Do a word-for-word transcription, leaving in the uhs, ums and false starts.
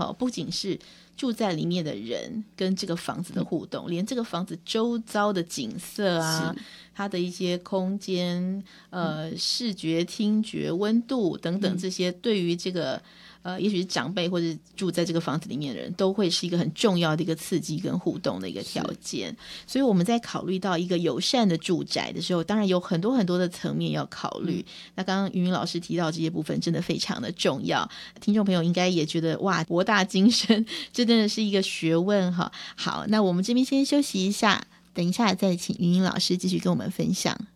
哈，不仅是住在里面的人跟这个房子的互动，连这个房子周遭的景色啊，它的一些空间、呃视觉、听觉、温度等等，这些对于这个呃，也许是长辈或者住在这个房子里面的人，都会是一个很重要的一个刺激跟互动的一个条件。所以我们在考虑到一个友善的住宅的时候，当然有很多很多的层面要考虑。嗯、那刚刚云云老师提到这些部分，真的非常的重要。听众朋友应该也觉得哇，博大精深，这真的是一个学问哈。好，那我们这边先休息一下，等一下再请云云老师继续跟我们分享。